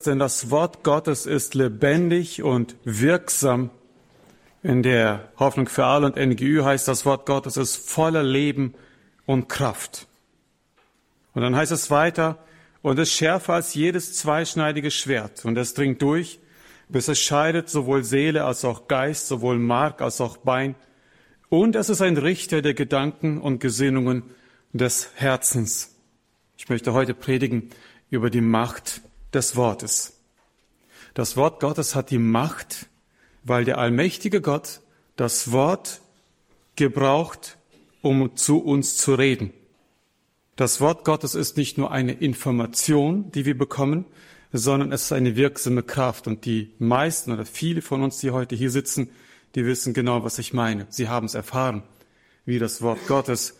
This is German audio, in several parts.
Denn das Wort Gottes ist lebendig und wirksam. In der Hoffnung für alle und NGÜ heißt das Wort Gottes ist voller Leben und Kraft. Und dann heißt es weiter, und es ist schärfer als jedes zweischneidige Schwert. Und es dringt durch, bis es scheidet sowohl Seele als auch Geist, sowohl Mark als auch Bein. Und es ist ein Richter der Gedanken und Gesinnungen des Herzens. Ich möchte heute predigen über die Macht des Wortes. Das Wort Gottes hat die Macht, weil der allmächtige Gott das Wort gebraucht, um zu uns zu reden. Das Wort Gottes ist nicht nur eine Information, die wir bekommen, sondern es ist eine wirksame Kraft. Und die meisten oder viele von uns, die heute hier sitzen, die wissen genau, was ich meine. Sie haben es erfahren, wie das Wort Gottes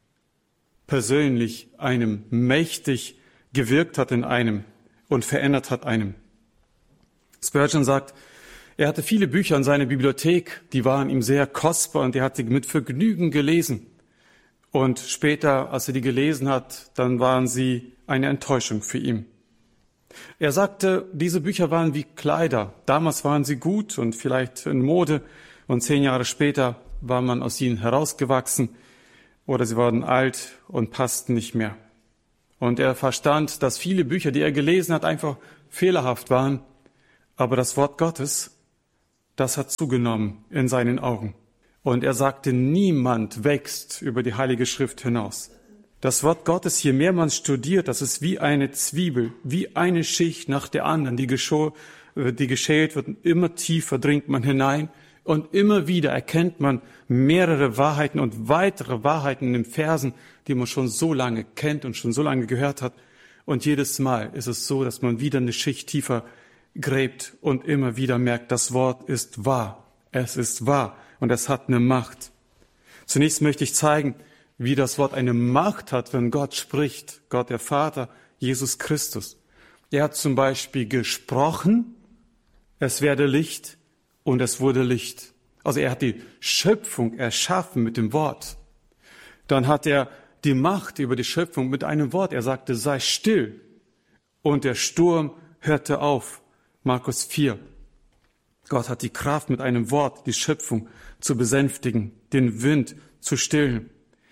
persönlich einem mächtig gewirkt hat in einem und verändert hat einem. Spurgeon sagt, er hatte viele Bücher in seiner Bibliothek, die waren ihm sehr kostbar und er hat sie mit Vergnügen gelesen. Und später, als er die gelesen hat, dann waren sie eine Enttäuschung für ihn. Er sagte, diese Bücher waren wie Kleider. Damals waren sie gut und vielleicht in Mode und 10 Jahre später war man aus ihnen herausgewachsen oder sie wurden alt und passten nicht mehr. Und er verstand, dass viele Bücher, die er gelesen hat, einfach fehlerhaft waren. Aber das Wort Gottes, das hat zugenommen in seinen Augen. Und er sagte, niemand wächst über die Heilige Schrift hinaus. Das Wort Gottes, je mehr man studiert, das ist wie eine Zwiebel, wie eine Schicht nach der anderen, die geschält wird. Und immer tiefer dringt man hinein und immer wieder erkennt man mehrere Wahrheiten und weitere Wahrheiten in den Versen, die man schon so lange kennt und schon so lange gehört hat. Und jedes Mal ist es so, dass man wieder eine Schicht tiefer gräbt und immer wieder merkt, das Wort ist wahr. Es ist wahr und es hat eine Macht. Zunächst möchte ich zeigen, wie das Wort eine Macht hat, wenn Gott spricht. Gott der Vater, Jesus Christus. Er hat zum Beispiel gesprochen, es werde Licht und es wurde Licht. Also er hat die Schöpfung erschaffen mit dem Wort. Dann hat er die Macht über die Schöpfung mit einem Wort. Er sagte, sei still. Und der Sturm hörte auf. Markus 4. Gott hat die Kraft, mit einem Wort die Schöpfung zu besänftigen, den Wind zu stillen.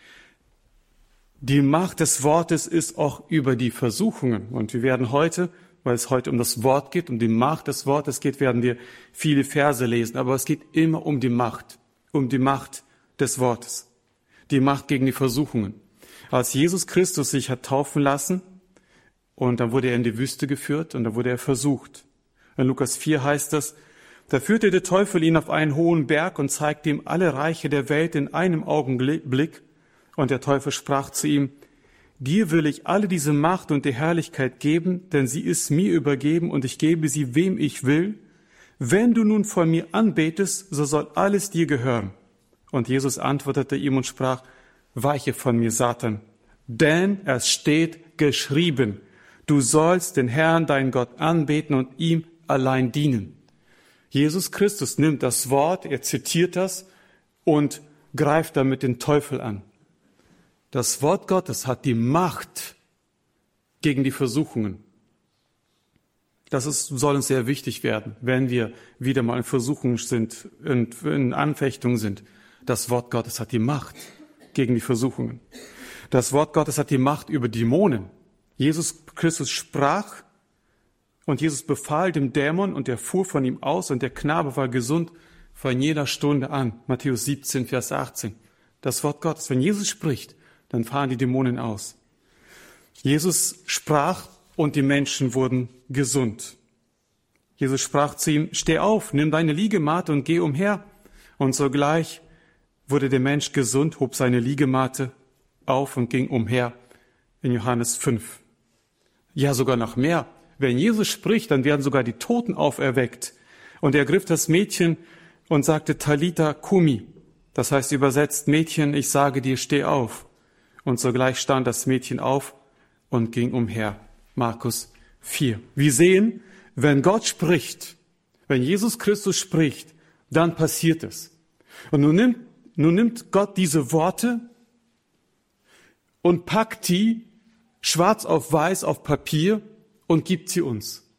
Die Macht des Wortes ist auch über die Versuchungen. Und wir werden heute, weil es heute um das Wort geht, um die Macht des Wortes geht, werden wir viele Verse lesen. Aber es geht immer um die Macht des Wortes. Die Macht gegen die Versuchungen. Als Jesus Christus sich hat taufen lassen, und dann wurde er in die Wüste geführt und da wurde er versucht. In Lukas 4 heißt es, da führte der Teufel ihn auf einen hohen Berg und zeigte ihm alle Reiche der Welt in einem Augenblick. Und der Teufel sprach zu ihm, dir will ich alle diese Macht und die Herrlichkeit geben, denn sie ist mir übergeben und ich gebe sie, wem ich will. Wenn du nun vor mir anbetest, so soll alles dir gehören. Und Jesus antwortete ihm und sprach, weiche von mir, Satan, denn es steht geschrieben, du sollst den Herrn, deinen Gott, anbeten und ihm allein dienen. Jesus Christus nimmt das Wort, er zitiert das und greift damit den Teufel an. Das Wort Gottes hat die Macht gegen die Versuchungen. Soll uns sehr wichtig werden, wenn wir wieder mal in Versuchungen sind, in Anfechtungen sind. Das Wort Gottes hat die Macht gegen die Versuchungen. Das Wort Gottes hat die Macht über Dämonen. Jesus Christus sprach und Jesus befahl dem Dämon und er fuhr von ihm aus und der Knabe war gesund von jeder Stunde an. Matthäus 17, Vers 18. Das Wort Gottes. Wenn Jesus spricht, dann fahren die Dämonen aus. Jesus sprach und die Menschen wurden gesund. Jesus sprach zu ihm, steh auf, nimm deine Liegematte und geh umher. Und sogleich wurde der Mensch gesund, hob seine Liegematte auf und ging umher. In Johannes 5. Ja, sogar noch mehr. Wenn Jesus spricht, dann werden sogar die Toten auferweckt. Und er griff das Mädchen und sagte, Talita Kumi. Das heißt übersetzt, Mädchen, ich sage dir, steh auf. Und sogleich stand das Mädchen auf und ging umher. Markus 4. Wir sehen, wenn Gott spricht, wenn Jesus Christus spricht, dann passiert es. Und nun nimmt Gott diese Worte und packt die schwarz auf weiß auf Papier und gibt sie uns.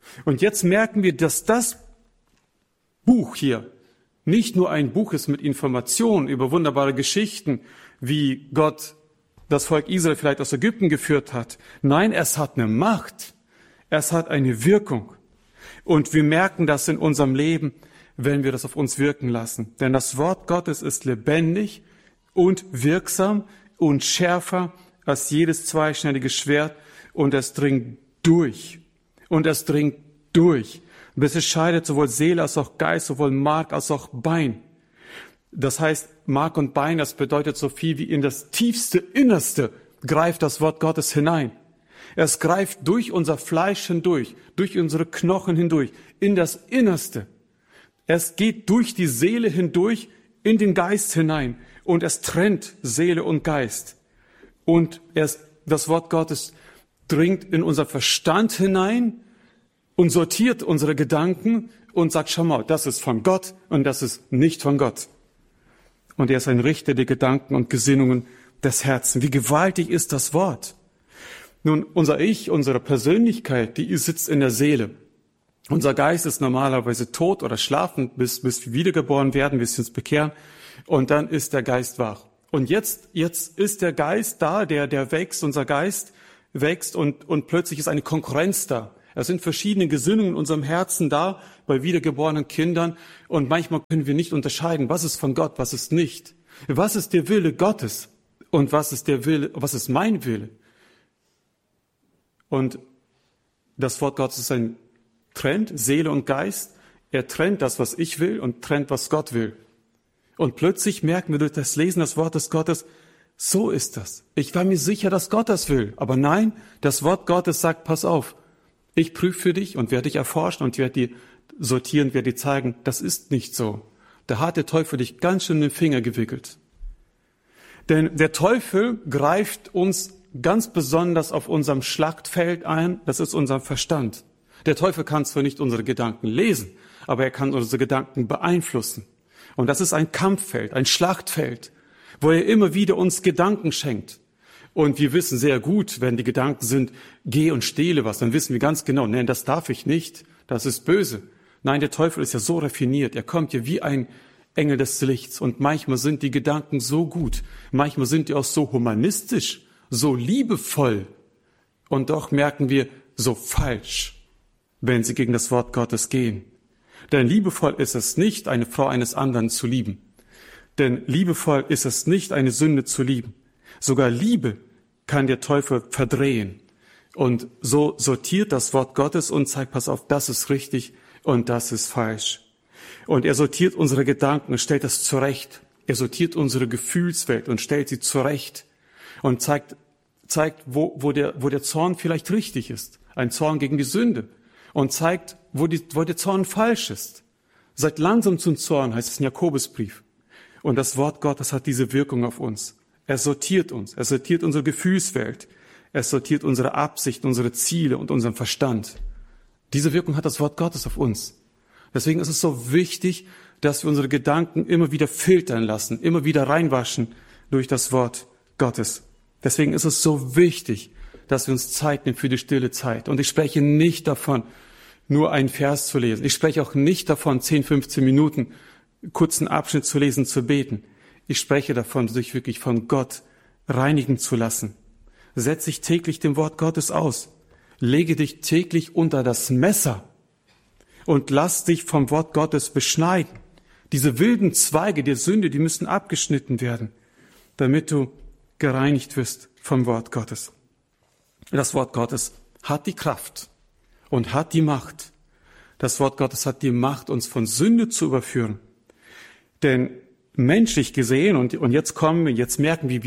Und jetzt merken wir, dass das Buch hier nicht nur ein Buch ist mit Informationen über wunderbare Geschichten, wie Gott das Volk Israel vielleicht aus Ägypten geführt hat. Nein, es hat eine Macht. Es hat eine Wirkung. Und wir merken das in unserem Leben, wenn wir das auf uns wirken lassen. Denn das Wort Gottes ist lebendig und wirksam und schärfer als jedes zweischneidige Schwert. Und es dringt durch. Und es dringt durch. Bis es scheidet sowohl Seele als auch Geist, sowohl Mark als auch Bein. Das heißt, Mark und Bein, das bedeutet so viel wie in das tiefste Innerste greift das Wort Gottes hinein. Es greift durch unser Fleisch hindurch, durch unsere Knochen hindurch, in das Innerste. Es geht durch die Seele hindurch, in den Geist hinein. Und es trennt Seele und Geist. Und das Wort Gottes dringt in unser Verstand hinein und sortiert unsere Gedanken und sagt, schau mal, das ist von Gott und das ist nicht von Gott. Und er ist ein Richter der Gedanken und Gesinnungen des Herzens. Wie gewaltig ist das Wort? Nun, unser Ich, unsere Persönlichkeit, die sitzt in der Seele. Unser Geist ist normalerweise tot oder schlafend, bis wir wiedergeboren werden, bis wir uns bekehren. Und dann ist der Geist wach. Und jetzt ist der Geist da, der wächst, unser Geist wächst und plötzlich ist eine Konkurrenz da. Es sind verschiedene Gesinnungen in unserem Herzen da, bei wiedergeborenen Kindern. Und manchmal können wir nicht unterscheiden, was ist von Gott, was ist nicht. Was ist der Wille Gottes und was ist mein Wille? Und das Wort Gottes ist ein Trend, Seele und Geist. Er trennt das, was ich will und trennt, was Gott will. Und plötzlich merken wir durch das Lesen des Wortes Gottes, so ist das. Ich war mir sicher, dass Gott das will. Aber nein, das Wort Gottes sagt, pass auf. Ich prüfe für dich und werde dich erforschen und werde dir sortieren, werde dir zeigen, das ist nicht so. Da hat der Teufel dich ganz schön in den Finger gewickelt. Denn der Teufel greift uns ganz besonders auf unserem Schlachtfeld ein, das ist unser Verstand. Der Teufel kann zwar nicht unsere Gedanken lesen, aber er kann unsere Gedanken beeinflussen. Und das ist ein Kampffeld, ein Schlachtfeld, wo er immer wieder uns Gedanken schenkt. Und wir wissen sehr gut, wenn die Gedanken sind, geh und stehle was, dann wissen wir ganz genau, nein, das darf ich nicht, das ist böse. Nein, der Teufel ist ja so raffiniert, er kommt ja wie ein Engel des Lichts. Und manchmal sind die Gedanken so gut, manchmal sind die auch so humanistisch, so liebevoll. Und doch merken wir, so falsch, wenn sie gegen das Wort Gottes gehen. Denn liebevoll ist es nicht, eine Frau eines anderen zu lieben. Denn liebevoll ist es nicht, eine Sünde zu lieben. Sogar Liebe kann der Teufel verdrehen. Und so sortiert das Wort Gottes und zeigt, pass auf, das ist richtig und das ist falsch. Und er sortiert unsere Gedanken und stellt das zurecht. Er sortiert unsere Gefühlswelt und stellt sie zurecht. Und zeigt, wo der Zorn vielleicht richtig ist. Ein Zorn gegen die Sünde. Und zeigt, wo der Zorn falsch ist. Seid langsam zum Zorn, heißt es im Jakobusbrief. Und das Wort Gottes hat diese Wirkung auf uns. Er sortiert uns. Er sortiert unsere Gefühlswelt. Er sortiert unsere Absichten, unsere Ziele und unseren Verstand. Diese Wirkung hat das Wort Gottes auf uns. Deswegen ist es so wichtig, dass wir unsere Gedanken immer wieder filtern lassen, immer wieder reinwaschen durch das Wort Gottes. Deswegen ist es so wichtig, dass wir uns Zeit nehmen für die stille Zeit. Und ich spreche nicht davon, nur einen Vers zu lesen. Ich spreche auch nicht davon, 10, 15 Minuten kurzen Abschnitt zu lesen, zu beten. Ich spreche davon, sich wirklich von Gott reinigen zu lassen. Setz dich täglich dem Wort Gottes aus. Lege dich täglich unter das Messer und lass dich vom Wort Gottes beschneiden. Diese wilden Zweige der Sünde, die müssen abgeschnitten werden, damit du gereinigt wirst vom Wort Gottes. Das Wort Gottes hat die Kraft und hat die Macht. Das Wort Gottes hat die Macht, uns von Sünde zu überführen. Denn menschlich gesehen, und jetzt merken wir,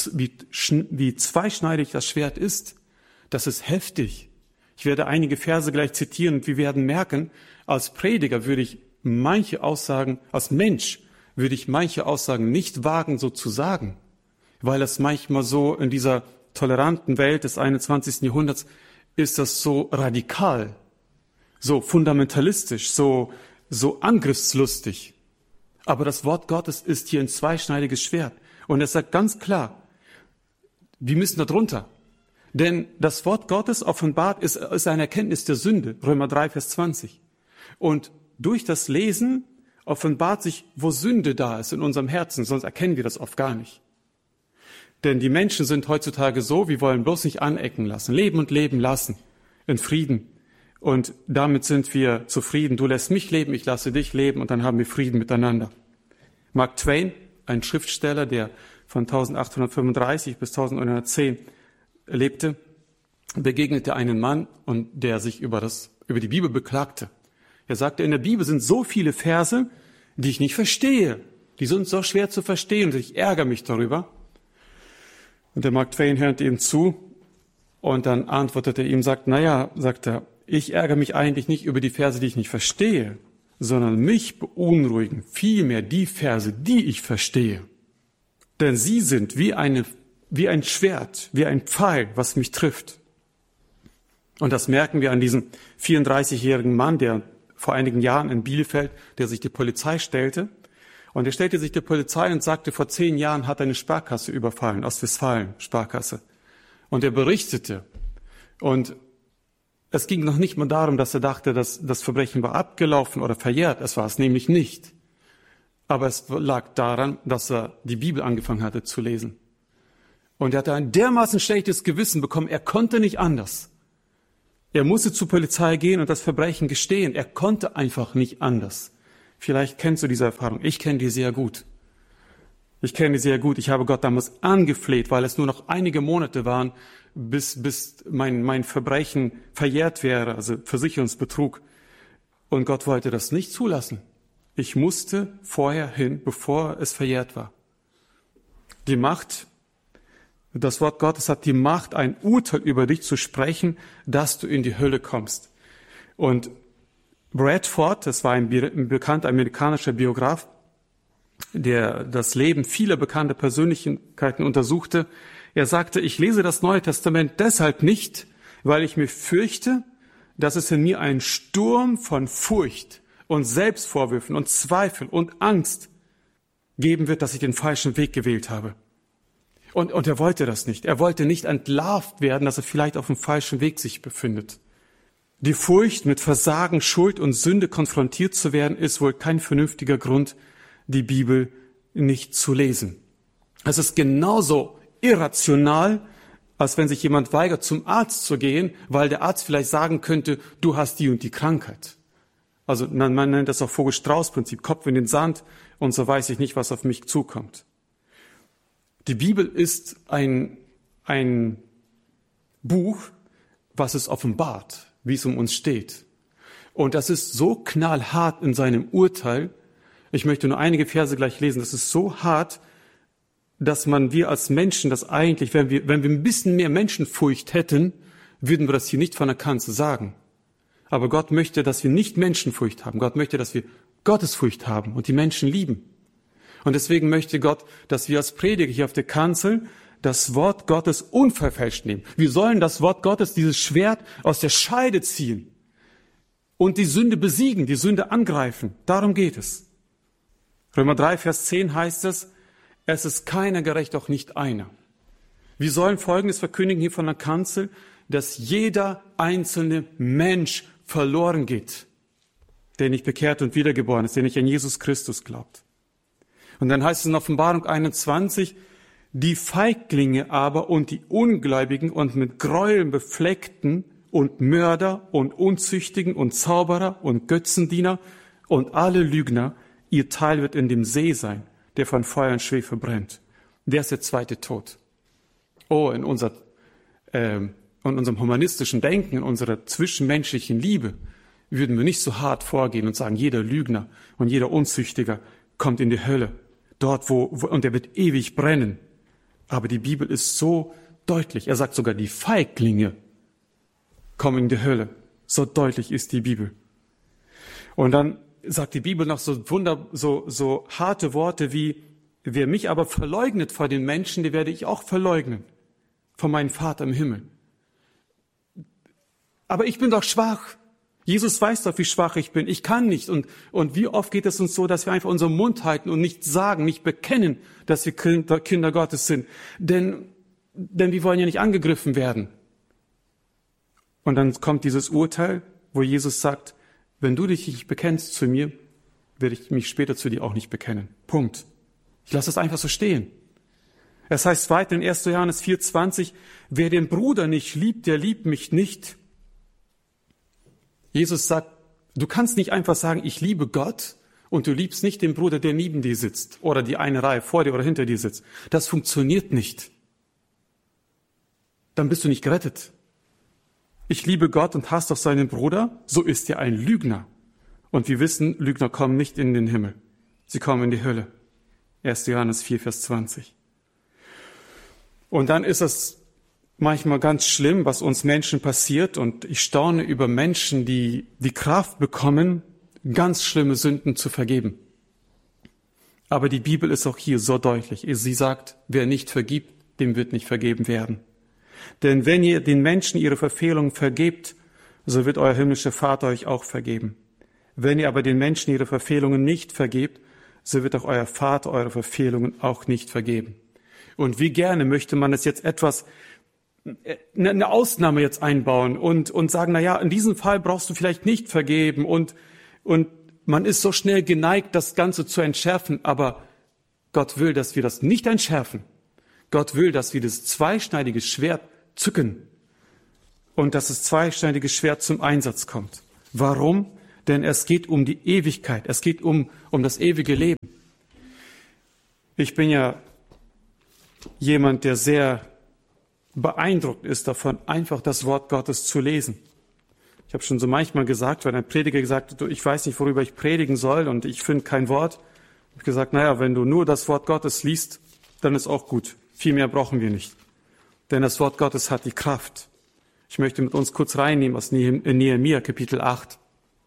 wie zweischneidig das Schwert ist. Das ist heftig. Ich werde einige Verse gleich zitieren und wir werden merken, als Prediger würde ich manche Aussagen, als Mensch würde ich manche Aussagen nicht wagen, so zu sagen, weil es manchmal so in dieser toleranten Welt des 21. Jahrhunderts ist das so radikal, so fundamentalistisch, so angriffslustig. Aber das Wort Gottes ist hier ein zweischneidiges Schwert. Und es sagt ganz klar, wir müssen da drunter. Denn das Wort Gottes offenbart ist eine Erkenntnis der Sünde, Römer 3, Vers 20. Und durch das Lesen offenbart sich, wo Sünde da ist in unserem Herzen, sonst erkennen wir das oft gar nicht. Denn die Menschen sind heutzutage so, wir wollen bloß nicht anecken lassen, leben und leben lassen, in Frieden. Und damit sind wir zufrieden. Du lässt mich leben, ich lasse dich leben und dann haben wir Frieden miteinander. Mark Twain, ein Schriftsteller, der von 1835 bis 1910 lebte, begegnete einen Mann, und der sich über die Bibel beklagte. Er sagte, in der Bibel sind so viele Verse, die ich nicht verstehe. Die sind so schwer zu verstehen und ich ärgere mich darüber. Und der Mark Twain hörte ihm zu und dann antwortete er ihm, sagt er, ich ärgere mich eigentlich nicht über die Verse, die ich nicht verstehe, sondern mich beunruhigen vielmehr die Verse, die ich verstehe. Denn sie sind wie ein Schwert, wie ein Pfeil, was mich trifft. Und das merken wir an diesem 34-jährigen Mann, der vor einigen Jahren in Bielefeld, der sich die Polizei stellte. Und er stellte sich der Polizei und sagte, vor 10 Jahren hat er eine Sparkasse überfallen, Ostwestfalen, Sparkasse. Und er berichtete. Und es ging noch nicht mal darum, dass er dachte, dass das Verbrechen war abgelaufen oder verjährt. Es war es nämlich nicht. Aber es lag daran, dass er die Bibel angefangen hatte zu lesen. Und er hatte ein dermaßen schlechtes Gewissen bekommen, er konnte nicht anders. Er musste zur Polizei gehen und das Verbrechen gestehen. Er konnte einfach nicht anders. Vielleicht kennst du diese Erfahrung. Ich kenne die sehr gut. Ich habe Gott damals angefleht, weil es nur noch einige Monate waren, bis mein Verbrechen verjährt wäre, also Versicherungsbetrug. Und Gott wollte das nicht zulassen. Ich musste vorher hin, bevor es verjährt war. Das Wort Gottes hat die Macht, ein Urteil über dich zu sprechen, dass du in die Hölle kommst. Und Bradford, das war ein bekannter amerikanischer Biograf, der das Leben vieler bekannter Persönlichkeiten untersuchte. Er sagte, ich lese das Neue Testament deshalb nicht, weil ich mir fürchte, dass es in mir einen Sturm von Furcht und Selbstvorwürfen und Zweifel und Angst geben wird, dass ich den falschen Weg gewählt habe. Und er wollte das nicht. Er wollte nicht entlarvt werden, dass er vielleicht auf dem falschen Weg sich befindet. Die Furcht, mit Versagen, Schuld und Sünde konfrontiert zu werden, ist wohl kein vernünftiger Grund, die Bibel nicht zu lesen. Es ist genauso irrational, als wenn sich jemand weigert, zum Arzt zu gehen, weil der Arzt vielleicht sagen könnte, du hast die und die Krankheit. Also man nennt das auch Vogel-Strauß-Prinzip, Kopf in den Sand und so weiß ich nicht, was auf mich zukommt. Die Bibel ist ein Buch, was es offenbart, wie es um uns steht. Und das ist so knallhart in seinem Urteil. Ich möchte nur einige Verse gleich lesen. Das ist so hart, dass wir als Menschen das eigentlich, wenn wir ein bisschen mehr Menschenfurcht hätten, würden wir das hier nicht von der Kanzel sagen. Aber Gott möchte, dass wir nicht Menschenfurcht haben. Gott möchte, dass wir Gottesfurcht haben und die Menschen lieben. Und deswegen möchte Gott, dass wir als Prediger hier auf der Kanzel das Wort Gottes unverfälscht nehmen. Wir sollen das Wort Gottes, dieses Schwert, aus der Scheide ziehen und die Sünde besiegen, die Sünde angreifen. Darum geht es. Römer 3, Vers 10 heißt es ist keiner gerecht, auch nicht einer. Wir sollen Folgendes verkündigen hier von der Kanzel, dass jeder einzelne Mensch verloren geht, der nicht bekehrt und wiedergeboren ist, der nicht an Jesus Christus glaubt. Und dann heißt es in Offenbarung 21, die Feiglinge aber und die Ungläubigen und mit Gräueln befleckten und Mörder und Unzüchtigen und Zauberer und Götzendiener und alle Lügner, ihr Teil wird in dem See sein, der von Feuer und Schwefel brennt. Der ist der zweite Tod. Oh, in unserem humanistischen Denken, in unserer zwischenmenschlichen Liebe würden wir nicht so hart vorgehen und sagen, jeder Lügner und jeder Unzüchtiger kommt in die Hölle. Dort, und er wird ewig brennen. Aber die Bibel ist so deutlich. Er sagt sogar, die Feiglinge kommen in die Hölle. So deutlich ist die Bibel. Und dann sagt die Bibel noch so harte Worte wie, wer mich aber verleugnet vor den Menschen, den werde ich auch verleugnen. Von meinem Vater im Himmel. Aber ich bin doch schwach. Jesus weiß doch, wie schwach ich bin. Ich kann nicht. Und wie oft geht es uns so, dass wir einfach unseren Mund halten und nicht sagen, nicht bekennen, dass wir Kinder Gottes sind. Denn wir wollen ja nicht angegriffen werden. Und dann kommt dieses Urteil, wo Jesus sagt, wenn du dich nicht bekennst zu mir, werde ich mich später zu dir auch nicht bekennen. Punkt. Ich lasse es einfach so stehen. Es heißt weiter in 1. Johannes 4,20, wer den Bruder nicht liebt, der liebt mich nicht. Jesus sagt, du kannst nicht einfach sagen, ich liebe Gott und du liebst nicht den Bruder, der neben dir sitzt oder die eine Reihe vor dir oder hinter dir sitzt. Das funktioniert nicht. Dann bist du nicht gerettet. Ich liebe Gott und hasse doch seinen Bruder, so ist er ein Lügner. Und wir wissen, Lügner kommen nicht in den Himmel. Sie kommen in die Hölle. 1. Johannes 4, Vers 20. Und dann ist es manchmal ganz schlimm, was uns Menschen passiert. Und ich staune über Menschen, die die Kraft bekommen, ganz schlimme Sünden zu vergeben. Aber die Bibel ist auch hier so deutlich. Sie sagt, wer nicht vergibt, dem wird nicht vergeben werden. Denn wenn ihr den Menschen ihre Verfehlungen vergebt, so wird euer himmlischer Vater euch auch vergeben. Wenn ihr aber den Menschen ihre Verfehlungen nicht vergebt, so wird auch euer Vater eure Verfehlungen auch nicht vergeben. Und wie gerne möchte man es jetzt etwas, eine Ausnahme jetzt einbauen und sagen, na ja, in diesem Fall brauchst du vielleicht nicht vergeben und man ist so schnell geneigt, das Ganze zu entschärfen, aber Gott will, dass wir das nicht entschärfen. Gott will, dass wir das zweischneidige Schwert zücken und dass das zweischneidige Schwert zum Einsatz kommt. Warum? Denn es geht um die Ewigkeit, es geht um das ewige Leben. Ich bin ja jemand, der sehr beeindruckt ist davon, einfach das Wort Gottes zu lesen. Ich habe schon so manchmal gesagt, wenn ein Prediger gesagt hat, ich weiß nicht, worüber ich predigen soll und ich finde kein Wort, habe ich gesagt, naja, wenn du nur das Wort Gottes liest, dann ist auch gut. Viel mehr brauchen wir nicht. Denn das Wort Gottes hat die Kraft. Ich möchte mit uns kurz reinnehmen aus Nehemia Kapitel 8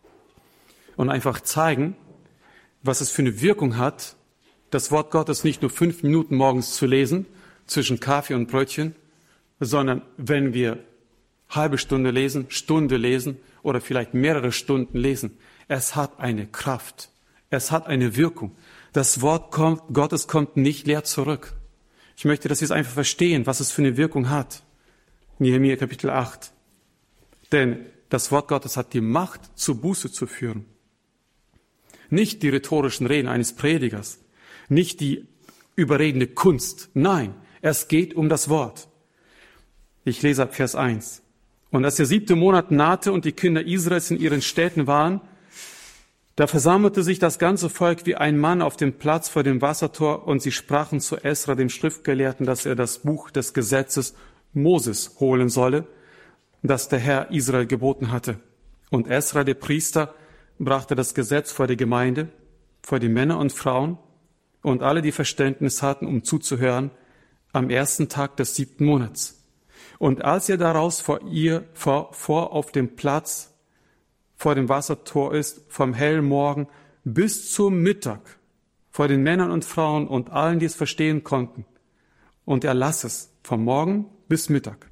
und einfach zeigen, was es für eine Wirkung hat, das Wort Gottes nicht nur 5 Minuten morgens zu lesen, zwischen Kaffee und Brötchen, sondern wenn wir halbe Stunde lesen, Stunde lesen oder vielleicht mehrere Stunden lesen. Es hat eine Kraft. Es hat eine Wirkung. Das Wort Gottes kommt nicht leer zurück. Ich möchte, dass Sie es einfach verstehen, was es für eine Wirkung hat. Nehemia Kapitel 8. Denn das Wort Gottes hat die Macht, zur Buße zu führen. Nicht die rhetorischen Reden eines Predigers, nicht die überredende Kunst. Nein, es geht um das Wort. Ich lese ab Vers 1. Und als der 7. Monat nahte und die Kinder Israels in ihren Städten waren, da versammelte sich das ganze Volk wie ein Mann auf dem Platz vor dem Wassertor und sie sprachen zu Esra, dem Schriftgelehrten, dass er das Buch des Gesetzes Moses holen solle, das der Herr Israel geboten hatte. Und Esra, der Priester, brachte das Gesetz vor die Gemeinde, vor die Männer und Frauen und alle, die Verständnis hatten, um zuzuhören, am 1. Tag des 7. Monats. Und als er daraus vor auf dem Platz vor dem Wassertor ist, vom hellen Morgen bis zum Mittag, vor den Männern und Frauen und allen, die es verstehen konnten. Und er las es vom Morgen bis Mittag.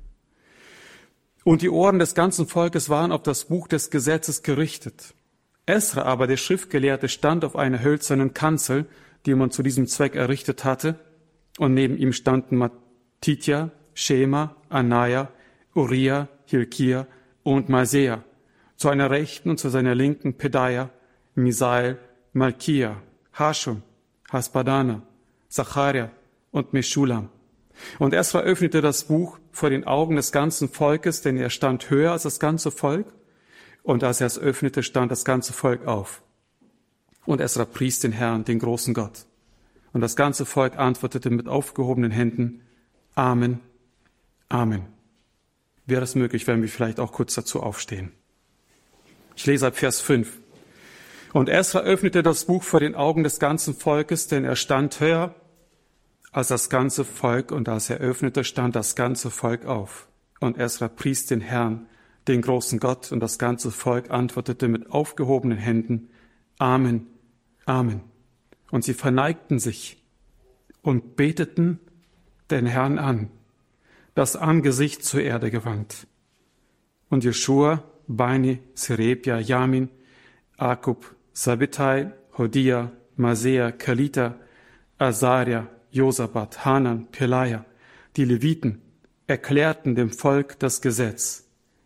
Und die Ohren des ganzen Volkes waren auf das Buch des Gesetzes gerichtet. Esra aber, der Schriftgelehrte, stand auf einer hölzernen Kanzel, die man zu diesem Zweck errichtet hatte, und neben ihm standen Matithia, Schema, Anaja, Uriah, Hilkia und Maasea, zu einer Rechten und zu seiner Linken Pedaia, Misael, Malkia, Hashum, Hasbadana, Zacharia und Meschulam. Und Esra öffnete das Buch vor den Augen des ganzen Volkes, denn er stand höher als das ganze Volk. Und als er es öffnete, stand das ganze Volk auf. Und Esra pries den Herrn, den großen Gott. Und das ganze Volk antwortete mit aufgehobenen Händen, Amen, Amen. Wäre es möglich, wenn wir vielleicht auch kurz dazu aufstehen. Ich lese ab Vers 5. Und Esra öffnete das Buch vor den Augen des ganzen Volkes, denn er stand höher als das ganze Volk, und als er öffnete, stand das ganze Volk auf. Und Esra pries den Herrn, den großen Gott, und das ganze Volk antwortete mit aufgehobenen Händen, Amen, Amen. Und sie verneigten sich und beteten den Herrn an, das Angesicht zur Erde gewandt. Und Jeschua, Bani, Serebia, Jamin, Akub, Sabbetai, Hodia, Maasea, Kalita, Asaria, Josabat, Hanan, Pelaja, die Leviten, erklärten dem Volk das Gesetz.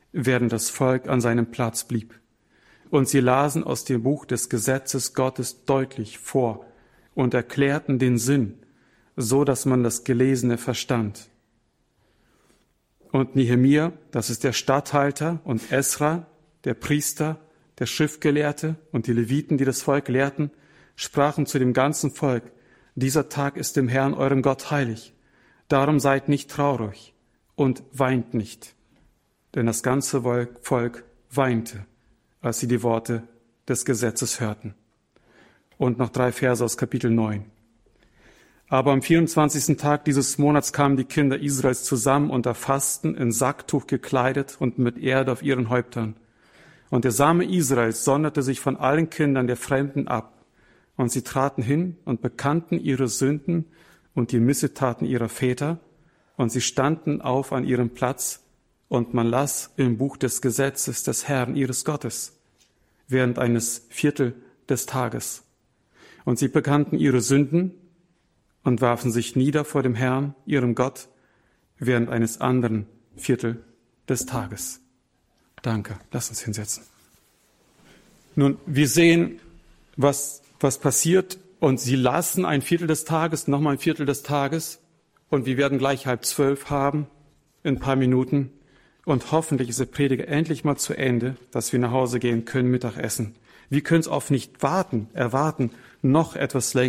während das Volk an seinem Platz blieb. Und sie lasen aus dem Buch des Gesetzes Gottes deutlich vor und erklärten den Sinn, so dass man das Gelesene verstand. Und Nehemia, das ist der Statthalter, und Esra, der Priester, der Schriftgelehrte und die Leviten, die das Volk lehrten, sprachen zu dem ganzen Volk: Dieser Tag ist dem Herrn, eurem Gott, heilig. Darum seid nicht traurig und weint nicht. Denn das ganze Volk weinte, als sie die Worte des Gesetzes hörten. Und noch 3 Verse aus Kapitel 9. Aber am 24. Tag dieses Monats kamen die Kinder Israels zusammen unter Fasten, in Sacktuch gekleidet und mit Erde auf ihren Häuptern. Und der Same Israels sonderte sich von allen Kindern der Fremden ab. Und sie traten hin und bekannten ihre Sünden und die Missetaten ihrer Väter. Und sie standen auf an ihrem Platz, und man las im Buch des Gesetzes des Herrn ihres Gottes während eines Viertel des Tages. Und sie bekannten ihre Sünden und warfen sich nieder vor dem Herrn, ihrem Gott, während eines anderen Viertel des Tages. Danke. Lass uns hinsetzen. Nun, wir sehen, was passiert, und sie lassen ein Viertel des Tages, nochmal ein Viertel des Tages, und wir werden gleich 11:30 haben, in ein paar Minuten, und hoffentlich ist der Prediger endlich mal zu Ende, dass wir nach Hause gehen können, Mittagessen. Wir können es oft nicht erwarten, noch etwas länger.